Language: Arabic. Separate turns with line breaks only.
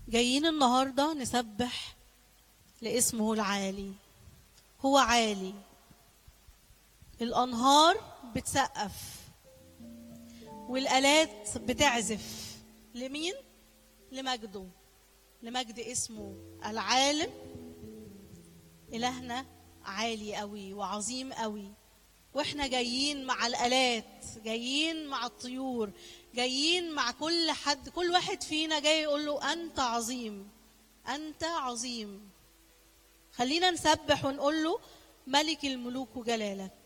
جايين النهارده نسبح لاسمه العالي. هو عالي، الانهار بتسقف والآلات بتعزف لمين؟ لمجده، لمجد اسمه العالم. إلهنا عالي قوي وعظيم قوي، واحنا جايين مع الآلات، جايين مع الطيور، جايين مع كل حد، كل واحد فينا جاي يقول له أنت عظيم، أنت عظيم. خلينا نسبح ونقول له ملك الملوك وجلالك.